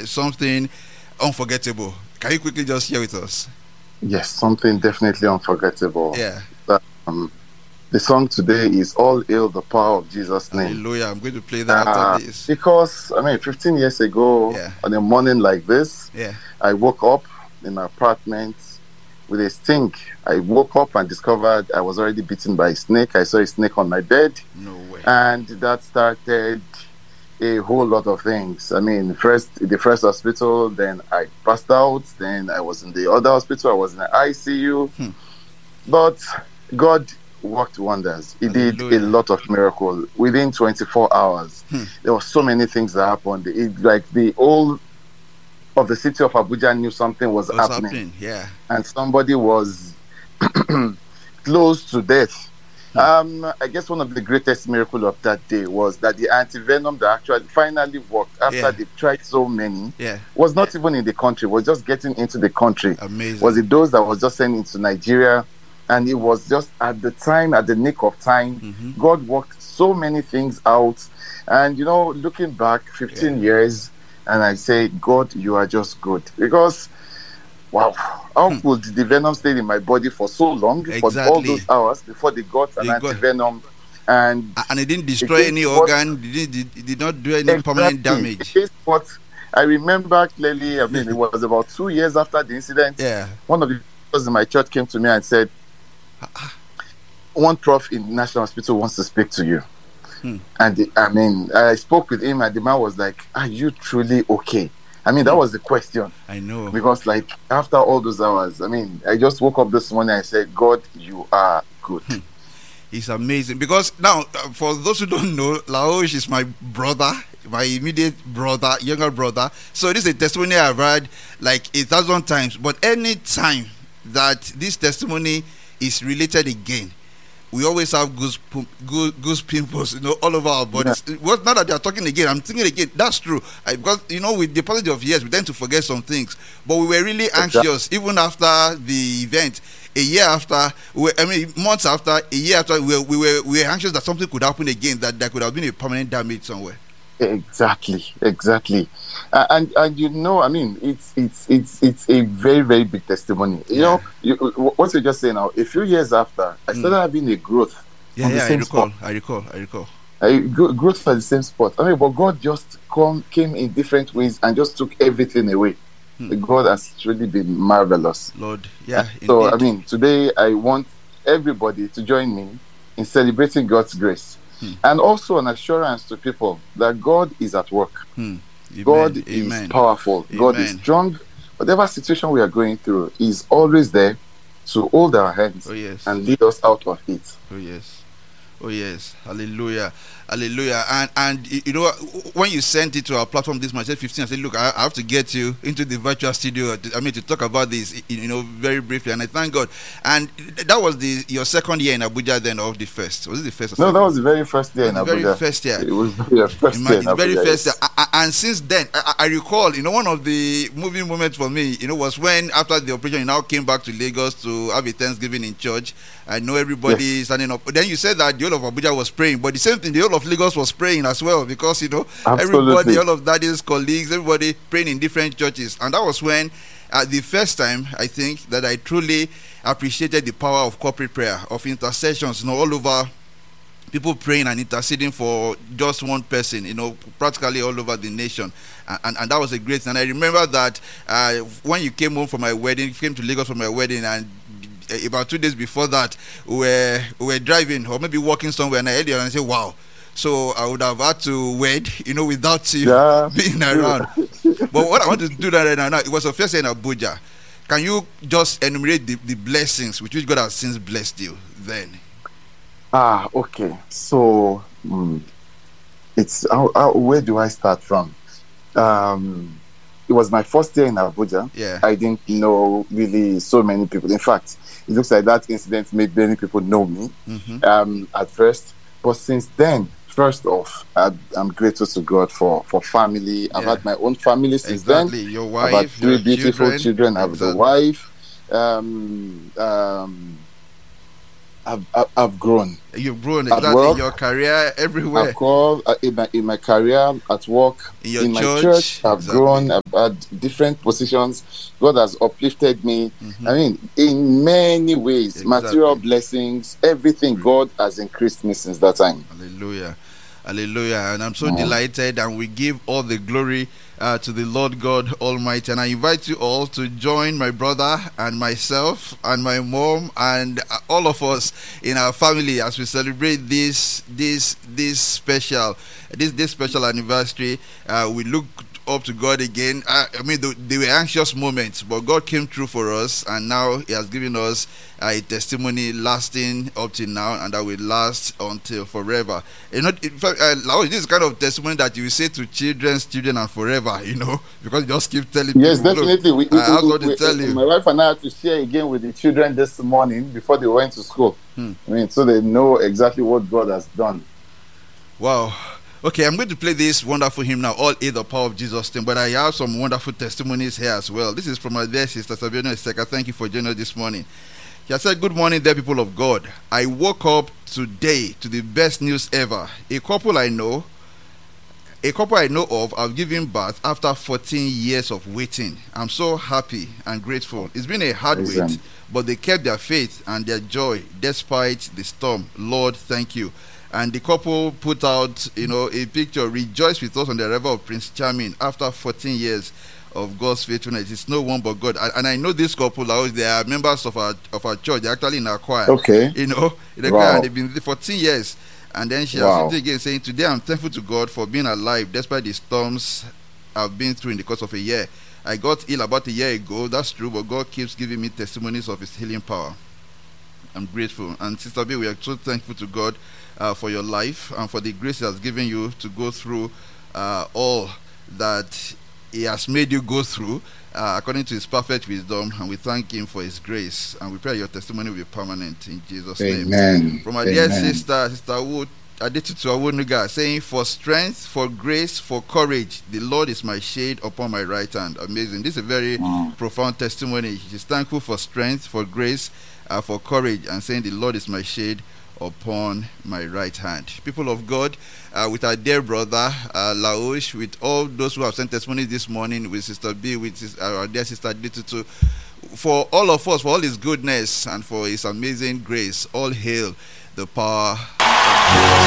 something unforgettable. Can you quickly just share with us? Yes, something definitely unforgettable. Yeah. Um, the song today is All Hail the Power of Jesus' Name. Hallelujah. I'm going to play that after this. Because, 15 years ago, on a morning like this, I woke up in my apartment with a stink. I woke up and discovered I was already bitten by a snake. I saw a snake on my bed. No way. And that started a whole lot of things. The first hospital, then I passed out, then I was in the other hospital, I was in the ICU. But God worked wonders. He did a lot of miracles within 24 hours. There were so many things that happened. The whole of the city of Abuja knew something was happening. Yeah. And somebody was close to death. I guess one of the greatest miracles of that day was that the anti-venom that actually finally worked after they tried so many was not even in the country, was just getting into the country. Amazing. Was it those that was just sent into Nigeria? And it was just at the nick of time. God worked so many things out. And, looking back 15 years, and I say, God, you are just good. Because, wow, how could the venom stay in my body for so long, for all those hours before they got an anti-venom? And it didn't destroy any organ, it did not do any permanent damage. But I remember clearly, it was about 2 years after the incident. One of the people in my church came to me and said, one prof in the National Hospital wants to speak to you. And I spoke with him and the man was like, are you truly okay? That was the question. I know. Because after all those hours, I just woke up this morning and I said, God, you are good. It's amazing. Because now, for those who don't know, Laosh is my brother, my immediate brother, younger brother. So this is a testimony I've heard like 1,000 times. But any time that this testimony is related again, we always have goose pimples, all over our bodies. Now that they are talking again, I'm thinking again, that's true. Because, with the passage of years, we tend to forget some things. But we were really anxious, even after the event. A year after, months after, a year after, we were anxious that something could happen again, that there could have been a permanent damage somewhere. Exactly. And it's a very, very big testimony. What you just say now, a few years after, I started having a growth. I recall. Growth for the same spot. But God just came in different ways and just took everything away. God has really been marvelous. Lord, so today I want everybody to join me in celebrating God's grace. And also an assurance to people that God is at work. God is powerful. God is strong. Whatever situation we are going through, He's always there to hold our hands and lead us out of it. Oh yes. Hallelujah. And when you sent it to our platform this March 15, I said, look, I have to get you into the virtual studio to talk about this very briefly. And I thank God. And that was your second year in Abuja then, or the first? Was it the first? No, that was the very first year in Abuja. Very first year. It was the first year in Abuja. Very first year. And since then, I recall, one of the moving moments for me, was when after the operation, you now came back to Lagos to have a Thanksgiving in church. I know everybody standing up. But then you said that the whole of Abuja was praying, but the same thing, the whole of Lagos was praying as well, because everybody, all of Daddy's colleagues, everybody praying in different churches. And that was when the first time, I think, that I truly appreciated the power of corporate prayer, of intercessions, all over, people praying and interceding for just one person, practically all over the nation. And that was a great thing. And I remember that when you came home from my wedding, you came to Lagos for my wedding, and about 2 days before that, we were driving or maybe walking somewhere, and I heard you and I said, wow. So I would have had to wed, without you being around. But what I want to do right now, it was a first year in Abuja. Can you just enumerate the blessings with which God has since blessed you then? Okay. So it's where do I start from? It was my first year in Abuja. I didn't know really so many people. In fact, it looks like that incident made many people know me at first. But since then, first off, I'm grateful to God for family. I've had my own family since then. Your wife, I've had 3 beautiful children. I have a wife. I've grown. You've grown exactly in your career, everywhere. I've grown in my career, at work, in my church. I've grown. I've had different positions. God has uplifted me. Mm-hmm. I mean, in many ways, material blessings, everything. God has increased me since that time. Hallelujah. Hallelujah. And I'm so delighted, and we give all the glory to the Lord God Almighty. And I invite you all to join my brother and myself and my mom and all of us in our family as we celebrate this special anniversary. We look up to God again. I mean, they were anxious moments, but God came through for us, and now He has given us a testimony lasting up till now, and that will last until forever. You know, in fact, this is kind of testimony that you will say to children and forever. You know, because you just keep telling yes, people. Yes, definitely. I have something to tell you. My wife and I had to share again with the children this morning before they went to school. I mean, so they know exactly what God has done. Wow. Okay, I'm going to play this wonderful hymn now, All Hail the Power of Jesus' name, but I have some wonderful testimonies here as well. This is from my dear sister, Sabiano Iseka. Thank you for joining us this morning. She has said, good morning, dear people of God. I woke up today to the best news ever. A couple I know of have given birth after 14 years of waiting. I'm so happy and grateful. It's been a hard wait, but they kept their faith and their joy despite the storm. Lord, thank you. And the couple put out, a picture, rejoice with us on the arrival of Prince Charming after 14 years of God's faithfulness. It's no one but God. And I know this couple, they are members of our church. They're actually in our choir. Okay. In the choir, and they've been there for 14 years. And then she has something again saying, today I'm thankful to God for being alive despite the storms I've been through in the course of a year. I got ill about a year ago, that's true, but God keeps giving me testimonies of His healing power. I'm grateful. And Sister B, we are so thankful to God for your life and for the grace He has given you to go through all that He has made you go through according to His perfect wisdom, and we thank Him for His grace, and we pray your testimony will be permanent in Jesus' name. From our dear sister Wood Adetutu Awonuga, saying, for strength, for grace, for courage, the Lord is my shade upon my right hand. Amazing. This is a very profound testimony. She's thankful for strength, for grace, for courage, and saying the Lord is my shade upon my right hand. People of God, with our dear brother Laosh, with all those who have sent testimonies this morning, with Sister B, with our dear sister Adetutu, for all of us, for all His goodness and for His amazing grace, all hail the power of Jesus.